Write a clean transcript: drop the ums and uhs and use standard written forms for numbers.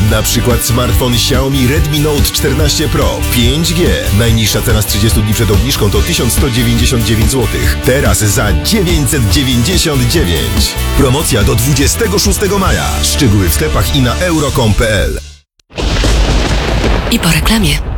Na przykład smartfon Xiaomi Redmi Note 14 Pro 5G. Najniższa cena z 30 dni przed obniżką to 1199 zł. Teraz za 999. Promocja do 26 maja. Szczegóły w sklepach i na euro.com.pl. I po reklamie.